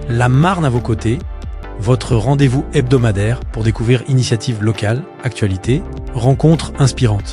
La Marne à vos côtés, votre rendez-vous hebdomadaire pour découvrir initiatives locales, actualités, rencontres inspirantes.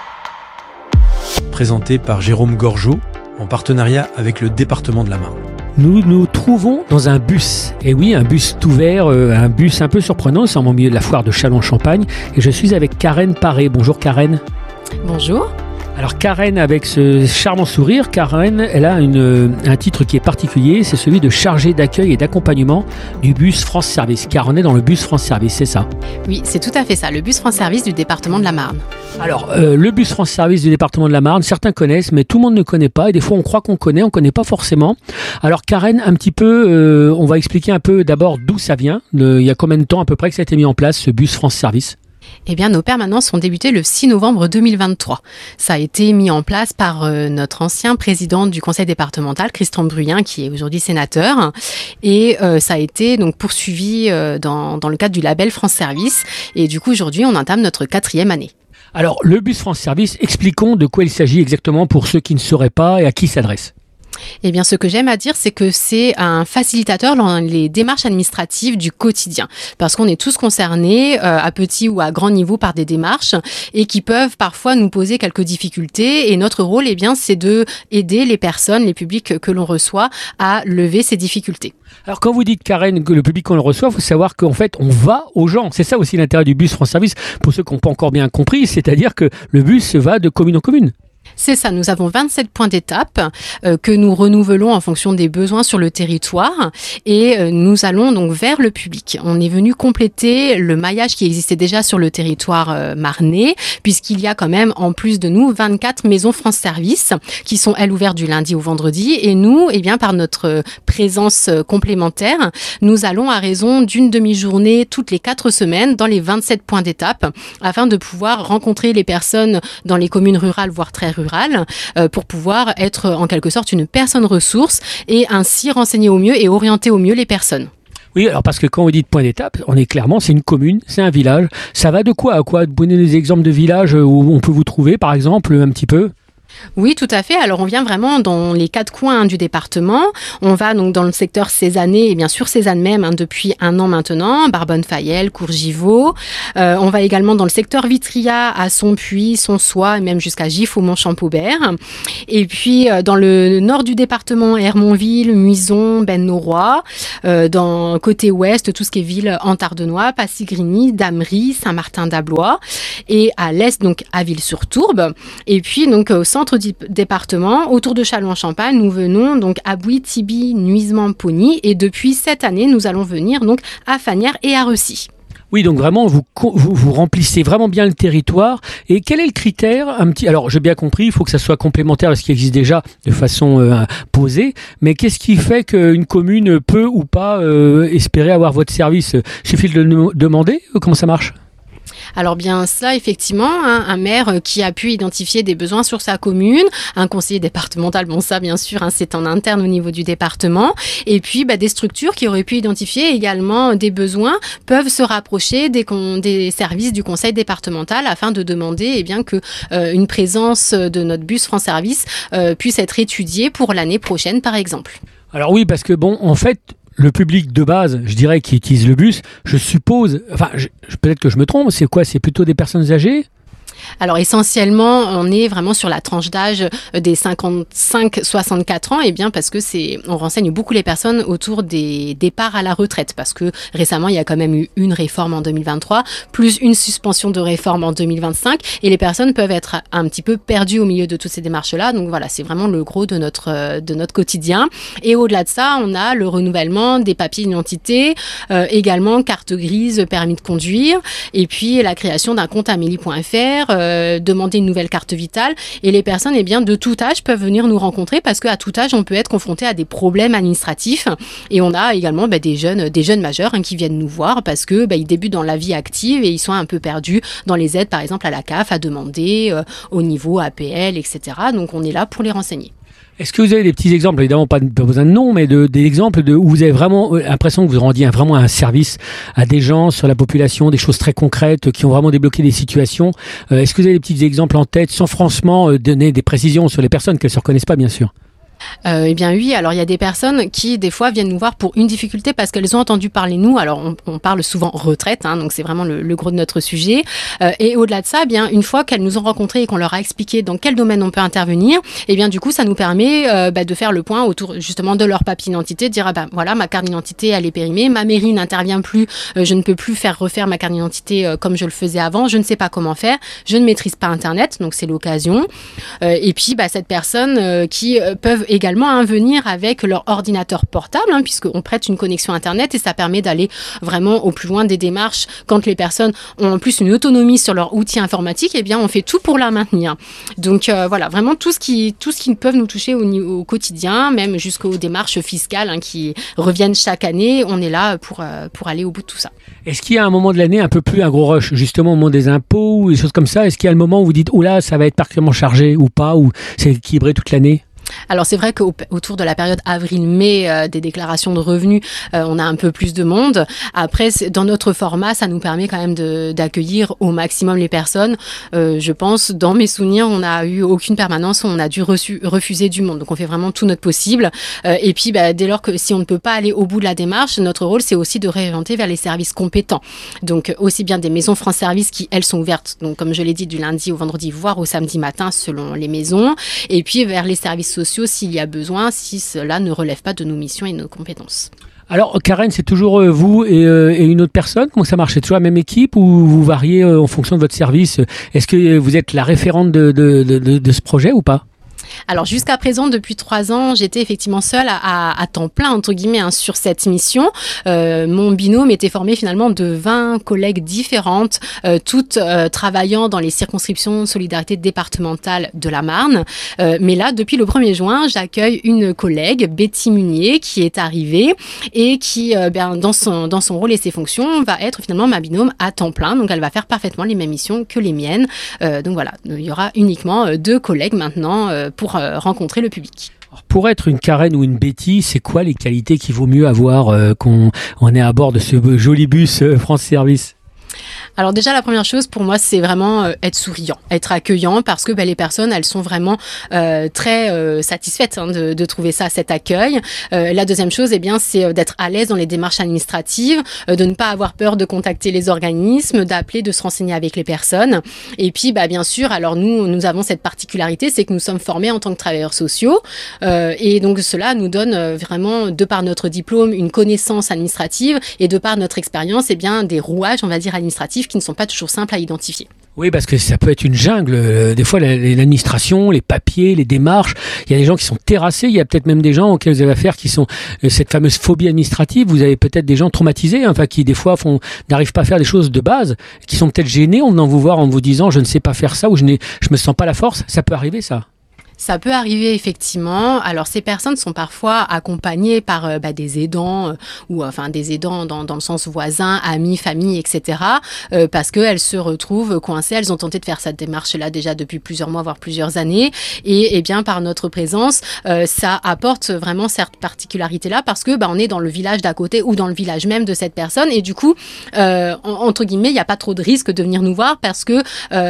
Présenté par Jérôme Gorgeau, en partenariat avec le département de la Marne. Nous nous trouvons dans un bus. Et oui, un bus tout vert, un bus un peu surprenant. Nous sommes au milieu de la foire de Châlons-en-Champagne. Et je suis avec Karen Paré. Bonjour Karen. Bonjour. Alors Karen, avec ce charmant sourire, Karen, elle a un titre qui est particulier, c'est celui de chargée d'accueil et d'accompagnement du bus France Service. Car on est dans le bus France Service, c'est ça? Oui, c'est tout à fait ça, le bus France Service du département de la Marne. Alors, le bus France Service du département de la Marne, certains connaissent, mais tout le monde ne connaît pas. Et des fois, on croit qu'on connaît, on ne connaît pas forcément. Alors Karen, un petit peu, on va expliquer un peu d'abord d'où ça vient. Il y a combien de temps à peu près que ça a été mis en place, ce bus France Service? Eh bien, nos permanences ont débuté le 6 novembre 2023. Ça a été mis en place par notre ancien président du conseil départemental, Christian Bruyen, qui est aujourd'hui sénateur. Et ça a été donc poursuivi dans le cadre du label France Service. Et du coup, aujourd'hui, on entame notre 4e année. Alors, le bus France Service, expliquons de quoi il s'agit exactement pour ceux qui ne sauraient pas et à qui il s'adresse. Eh bien, ce que j'aime à dire, c'est que c'est un facilitateur dans les démarches administratives du quotidien. Parce qu'on est tous concernés, à petit ou à grand niveau, par des démarches et qui peuvent parfois nous poser quelques difficultés. Et notre rôle, eh bien, c'est de aider les personnes, les publics que l'on reçoit à lever ces difficultés. Alors, quand vous dites, Karen, que le public qu'on le reçoit, il faut savoir qu'en fait, on va aux gens. C'est ça aussi l'intérêt du bus France Service, pour ceux qui n'ont pas encore bien compris. C'est-à-dire que le bus va de commune en commune. C'est ça, nous avons 27 points d'étape que nous renouvelons en fonction des besoins sur le territoire et nous allons donc vers le public. On est venu compléter le maillage qui existait déjà sur le territoire marnais, puisqu'il y a quand même, en plus de nous, 24 maisons France Service qui sont, elles, ouvertes du lundi au vendredi. Et nous, eh bien, par notre présence complémentaire, nous allons à raison d'une demi-journée toutes les 4 semaines dans les 27 points d'étape afin de pouvoir rencontrer les personnes dans les communes rurales, voire très rurales, pour pouvoir être en quelque sorte une personne ressource et ainsi renseigner au mieux et orienter au mieux les personnes. Oui, alors parce que quand on dit point d'étape, on est clairement, c'est une commune, c'est un village. Ça va de quoi à quoi? Donnez des exemples de villages où on peut vous trouver, par exemple, un petit peu. Oui, tout à fait. Alors, on vient vraiment dans les 4 coins du département. On va donc dans le secteur Cézanais, et bien sûr Cézanne même, depuis 1 an maintenant, Barbonne-Fayel, Courgivaux. On va également dans le secteur Vitria, à Sompuy, Sonsois, et même jusqu'à Gif au Mont-Champaubert. Et puis, dans le nord du département, Hermonville, Muison, Ben-Noroy. Dans côté ouest, tout ce qui est ville Antardenois, Passy-Grigny, Damery, Saint-Martin-d'Ablois. Et à l'est, donc, à Ville-sur-Tourbe. Et puis, donc, au centre du département, autour de Châlons-en-Champagne, nous venons donc à Bouy, Tiby, Nuisement, Pony, et depuis cette année, nous allons venir donc à Fagnières et à Recy. Oui, donc vraiment, vous remplissez vraiment bien le territoire. Et quel est le critère Alors, j'ai bien compris, il faut que ça soit complémentaire à ce qui existe déjà de façon posée. Mais qu'est-ce qui fait qu'une commune peut ou pas espérer avoir votre service? Il suffit de le demander? Comment ça marche? Alors bien ça, effectivement, un maire qui a pu identifier des besoins sur sa commune, un conseiller départemental, bon ça bien sûr, c'est en interne au niveau du département, et puis des structures qui auraient pu identifier également des besoins peuvent se rapprocher des services du conseil départemental afin de demander eh bien, que une présence de notre bus France Service puisse être étudiée pour l'année prochaine par exemple. Alors oui, parce que bon, en fait, le public de base, je dirais, qui utilise le bus, je suppose, enfin, peut-être que je me trompe, c'est quoi? C'est plutôt des personnes âgées? Alors essentiellement, on est vraiment sur la tranche d'âge des 55-64 ans, et bien parce que on renseigne beaucoup les personnes autour des départs à la retraite, parce que récemment il y a quand même eu une réforme en 2023, plus une suspension de réforme en 2025, et les personnes peuvent être un petit peu perdues au milieu de toutes ces démarches-là. Donc voilà, c'est vraiment le gros de notre quotidien. Et au-delà de ça, on a le renouvellement des papiers d'identité, également carte grise, permis de conduire, et puis la création d'un compte amélie.fr. Demander une nouvelle carte vitale, et les personnes eh bien, de tout âge peuvent venir nous rencontrer parce qu'à tout âge on peut être confronté à des problèmes administratifs, et on a également des jeunes majeurs qui viennent nous voir parce que ils débutent dans la vie active et ils sont un peu perdus dans les aides par exemple à la CAF à demander au niveau APL, etc. Donc on est là pour les renseigner. Est-ce que vous avez des petits exemples, évidemment pas besoin de nom, mais des exemples où vous avez vraiment l'impression que vous rendiez vraiment un service à des gens sur la population, des choses très concrètes qui ont vraiment débloqué des situations? Est-ce que vous avez des petits exemples en tête sans franchement donner des précisions sur les personnes qu'elles ne se reconnaissent pas, bien sûr? Eh bien oui, alors il y a des personnes qui des fois viennent nous voir pour une difficulté parce qu'elles ont entendu parler de nous. Alors on parle souvent retraite, donc c'est vraiment le gros de notre sujet. Et au-delà de ça, eh bien une fois qu'elles nous ont rencontrées et qu'on leur a expliqué dans quel domaine on peut intervenir, eh bien du coup ça nous permet de faire le point autour justement de leur papier d'identité, de dire voilà, ma carte d'identité elle est périmée, ma mairie n'intervient plus, je ne peux plus faire refaire ma carte d'identité comme je le faisais avant, je ne sais pas comment faire, je ne maîtrise pas Internet, donc c'est l'occasion. Et puis cette personne qui peuvent également venir avec leur ordinateur portable, puisqu'on prête une connexion Internet et ça permet d'aller vraiment au plus loin des démarches. Quand les personnes ont en plus une autonomie sur leur outil informatique, eh bien on fait tout pour la maintenir. Donc voilà, vraiment tout ce qui peuvent nous toucher au quotidien, même jusqu'aux démarches fiscales qui reviennent chaque année, on est là pour aller au bout de tout ça. Est-ce qu'il y a un moment de l'année un peu plus un gros rush, justement au moment des impôts ou des choses comme ça? Est-ce qu'il y a le moment où vous dites, oula, ça va être particulièrement chargé ou pas, ou c'est équilibré toute l'année? Alors c'est vrai qu'autour de la période avril-mai des déclarations de revenus, on a un peu plus de monde. Après, dans notre format, ça nous permet quand même d'accueillir au maximum les personnes. Je pense, dans mes souvenirs, on n'a eu aucune permanence où on a dû refuser du monde. Donc on fait vraiment tout notre possible. Et puis dès lors que si on ne peut pas aller au bout de la démarche, notre rôle c'est aussi de réorienter vers les services compétents. Donc aussi bien des maisons France Service qui elles sont ouvertes, donc comme je l'ai dit, du lundi au vendredi, voire au samedi matin selon les maisons. Et puis vers les services sociaux s'il y a besoin, si cela ne relève pas de nos missions et de nos compétences. Alors Karen, c'est toujours vous et une autre personne? Comment ça marche? C'est toujours la même équipe ou vous variez en fonction de votre service? Est-ce que vous êtes la référente de ce projet ou pas? Alors jusqu'à présent, depuis 3 ans, j'étais effectivement seule à temps plein, entre guillemets, sur cette mission. Mon binôme était formé finalement de 20 collègues différentes, toutes travaillant dans les circonscriptions solidarité départementale de la Marne. Mais là, depuis le 1er juin, j'accueille une collègue, Betty Munier, qui est arrivée et qui, dans son rôle et ses fonctions, va être finalement ma binôme à temps plein. Donc elle va faire parfaitement les mêmes missions que les miennes. Donc voilà, il y aura uniquement 2 collègues maintenant pour rencontrer le public. Alors, pour être une Karen ou une Betty, c'est quoi les qualités qu'il vaut mieux avoir qu'on est à bord de ce joli bus France Service? Alors déjà, la première chose pour moi, c'est vraiment être souriant, être accueillant, parce que les personnes, elles sont vraiment très satisfaites de trouver ça, cet accueil. La deuxième chose, c'est d'être à l'aise dans les démarches administratives, de ne pas avoir peur de contacter les organismes, d'appeler, de se renseigner avec les personnes. Et puis, bien sûr, alors nous avons cette particularité, c'est que nous sommes formés en tant que travailleurs sociaux, et donc cela nous donne vraiment, de par notre diplôme, une connaissance administrative, et de par notre expérience, des rouages, on va dire, administratifs qui ne sont pas toujours simples à identifier. Oui, parce que ça peut être une jungle. Des fois, l'administration, les papiers, les démarches, il y a des gens qui sont terrassés. Il y a peut-être même des gens auxquels vous avez affaire qui sont cette fameuse phobie administrative. Vous avez peut-être des gens traumatisés, qui des fois n'arrivent pas à faire des choses de base, qui sont peut-être gênés en venant vous voir, en vous disant je ne sais pas faire ça ou je me sens pas la force. Ça peut arriver, ça. Ça peut arriver effectivement. Alors ces personnes sont parfois accompagnées par des aidants ou des aidants dans le sens voisin, amis, famille, etc. Parce qu'elles se retrouvent coincées. Elles ont tenté de faire cette démarche-là déjà depuis plusieurs mois, voire plusieurs années. Et par notre présence, ça apporte vraiment cette particularité-là parce que on est dans le village d'à côté ou dans le village même de cette personne. Et du coup, entre guillemets, il n'y a pas trop de risque de venir nous voir parce que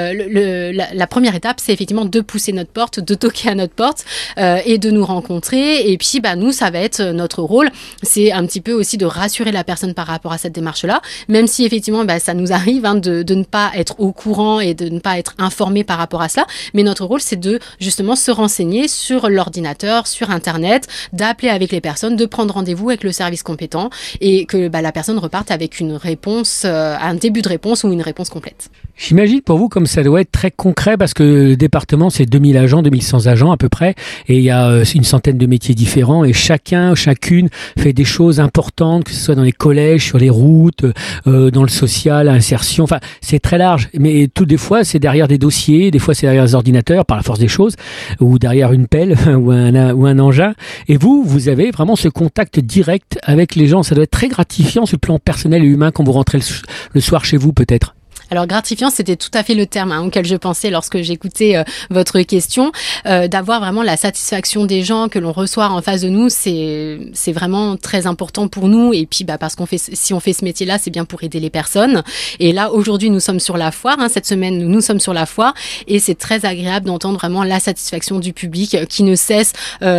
la première étape, c'est effectivement de pousser notre porte, de toquer à notre porte et de nous rencontrer. Et puis nous, ça va être notre rôle, c'est un petit peu aussi de rassurer la personne par rapport à cette démarche-là, même si effectivement ça nous arrive de ne pas être au courant et de ne pas être informé par rapport à cela, mais notre rôle c'est de justement se renseigner sur l'ordinateur, sur Internet, d'appeler avec les personnes, de prendre rendez-vous avec le service compétent et que la personne reparte avec une réponse, un début de réponse ou une réponse complète. J'imagine pour vous comme ça doit être très concret parce que le département c'est 2000 agents, 2100 agents à peu près et il y a une centaine de métiers différents et chacune fait des choses importantes, que ce soit dans les collèges, sur les routes, dans le social, l'insertion, c'est très large, mais des fois c'est derrière des dossiers, des fois c'est derrière des ordinateurs par la force des choses ou derrière une pelle ou un engin et vous avez vraiment ce contact direct avec les gens, ça doit être très gratifiant sur le plan personnel et humain quand vous rentrez le soir chez vous peut-être. Alors gratifiant, c'était tout à fait le terme auquel je pensais lorsque j'écoutais votre question. D'avoir vraiment la satisfaction des gens que l'on reçoit en face de nous, c'est vraiment très important pour nous. Et puis parce qu'on fait, si on fait ce métier-là, c'est bien pour aider les personnes. Et là, aujourd'hui, nous sommes sur la foire. Cette semaine, nous sommes sur la foire. Et c'est très agréable d'entendre vraiment la satisfaction du public qui ne cesse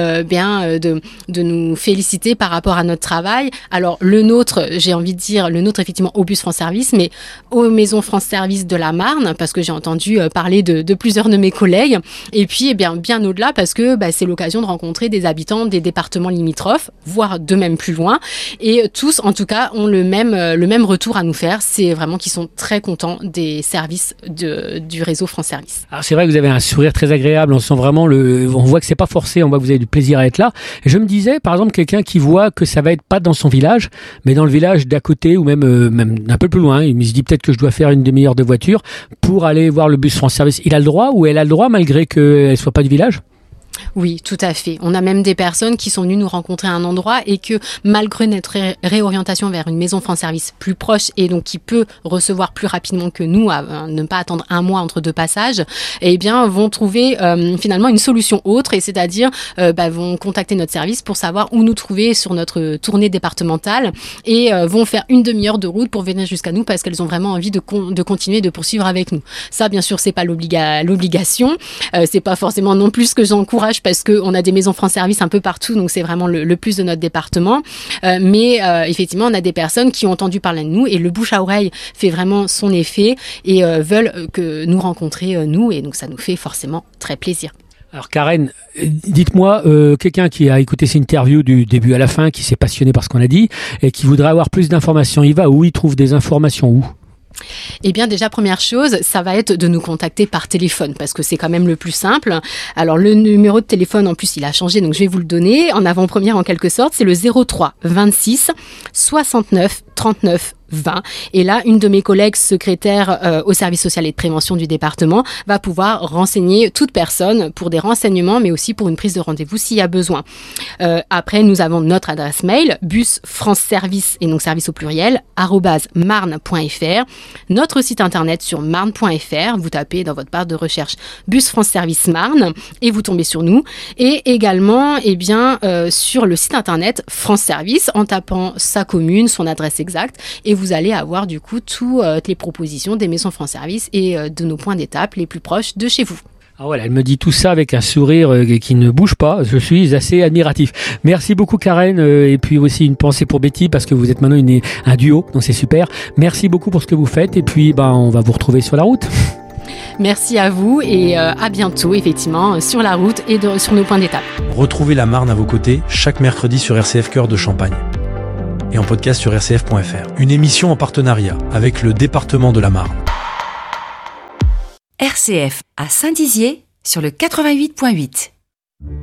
de nous féliciter par rapport à notre travail. Alors le nôtre, j'ai envie de dire, le nôtre effectivement au bus France Service, mais aux maisons France Service de la Marne, parce que j'ai entendu parler de plusieurs de mes collègues. Et puis bien au-delà, parce que c'est l'occasion de rencontrer des habitants des départements limitrophes, voire de même plus loin. Et tous, en tout cas, ont le même retour à nous faire. C'est vraiment qu'ils sont très contents des services du réseau France Service. Alors c'est vrai que vous avez un sourire très agréable. On sent vraiment on voit que c'est pas forcé. On voit que vous avez du plaisir à être là. Et je me disais, par exemple, quelqu'un qui voit que ça va être pas dans son village, mais dans le village d'à côté ou même un peu plus loin. Il se dit peut-être que je dois faire une demi-heure de voiture pour aller voir le bus France Service. Il a le droit ou elle a le droit malgré qu'elle soit pas du village ? Oui, tout à fait. On a même des personnes qui sont venues nous rencontrer à un endroit et que malgré notre réorientation vers une maison France Service plus proche et donc qui peut recevoir plus rapidement que nous, à ne pas attendre un mois entre deux passages, vont trouver finalement une solution autre et c'est-à-dire vont contacter notre service pour savoir où nous trouver sur notre tournée départementale et vont faire une demi-heure de route pour venir jusqu'à nous parce qu'elles ont vraiment envie de continuer de poursuivre avec nous. Ça, bien sûr, c'est pas l'obligation. C'est pas forcément non plus ce que j'encourage parce qu'on a des maisons France Service un peu partout, donc c'est vraiment le plus de notre département. Mais effectivement, on a des personnes qui ont entendu parler de nous et le bouche à oreille fait vraiment son effet et veulent que nous rencontrer, nous, et donc ça nous fait forcément très plaisir. Alors Karen, dites-moi, quelqu'un qui a écouté cette interview du début à la fin, qui s'est passionné par ce qu'on a dit et qui voudrait avoir plus d'informations, il va où? Il trouve des informations où? Eh bien, déjà, première chose, ça va être de nous contacter par téléphone parce que c'est quand même le plus simple. Alors, le numéro de téléphone, en plus, il a changé, donc je vais vous le donner en avant-première en quelque sorte. C'est le 03 26 69 39 20. Et là, une de mes collègues secrétaires au service social et de prévention du département va pouvoir renseigner toute personne pour des renseignements, mais aussi pour une prise de rendez-vous s'il y a besoin. Après, nous avons notre adresse mail, busfranceservice, et donc service au pluriel, @marne.fr. Notre site internet sur marne.fr. Vous tapez dans votre barre de recherche Bus France Service Marne et vous tombez sur nous. Et également, sur le site internet France Service en tapant sa commune, son adresse exacte, et vous allez avoir du coup toutes les propositions des maisons France Service et de nos points d'étape les plus proches de chez vous. Ah voilà, elle me dit tout ça avec un sourire qui ne bouge pas. Je suis assez admiratif. Merci beaucoup Karen, et puis aussi une pensée pour Betty parce que vous êtes maintenant un duo, donc c'est super. Merci beaucoup pour ce que vous faites et puis on va vous retrouver sur la route. Merci à vous et à bientôt effectivement sur la route et sur nos points d'étape. Retrouvez la Marne à vos côtés chaque mercredi sur RCF Cœur de Champagne et en podcast sur rcf.fr. Une émission en partenariat avec le département de la Marne. RCF à Saint-Dizier sur le 88.8.